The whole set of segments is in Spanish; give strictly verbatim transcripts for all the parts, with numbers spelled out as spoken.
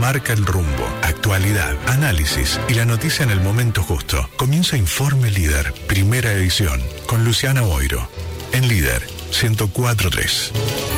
marca el rumbo, actualidad, análisis y la noticia en el momento justo. Comienza Informe Líder, primera edición, con Luciana Boiro, en Líder ciento cuatro punto tres.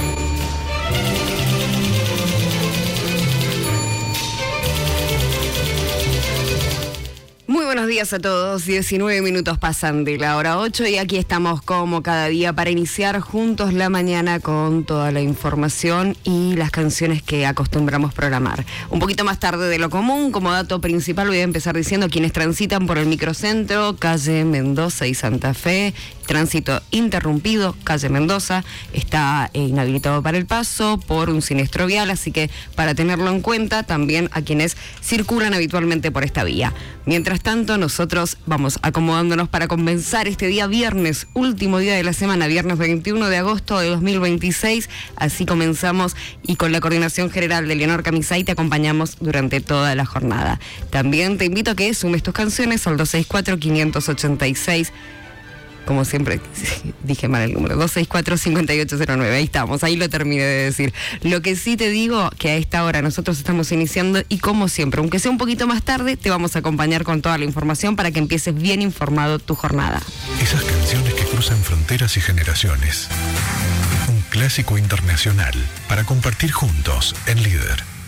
Muy buenos días a todos, diecinueve minutos pasan de la hora ocho y aquí estamos como cada día para iniciar juntos la mañana con toda la información y las canciones que acostumbramos programar. Un poquito más tarde de lo común, como dato principal voy a empezar diciendo quienes transitan por el microcentro, calle Mendoza y Santa Fe, tránsito interrumpido, calle Mendoza, está eh, inhabilitado para el paso por un siniestro vial, así que para tenerlo en cuenta también a quienes circulan habitualmente por esta vía. Mientras tanto, nosotros vamos acomodándonos para comenzar este día viernes, último día de la semana, viernes veintiuno de agosto de dos mil veintiséis. Así comenzamos y con la coordinación general de Leonor Camisay te acompañamos durante toda la jornada. También te invito a que sumes tus canciones al dos seis cuatro, cinco ocho seis. Como siempre, dije mal el número, dos seis cuatro, cinco ocho cero nueve, ahí estamos, ahí lo terminé de decir. Lo que sí te digo, que a esta hora nosotros estamos iniciando y como siempre, aunque sea un poquito más tarde, te vamos a acompañar con toda la información para que empieces bien informado tu jornada. Esas canciones que cruzan fronteras y generaciones. Un clásico internacional para compartir juntos en Líder.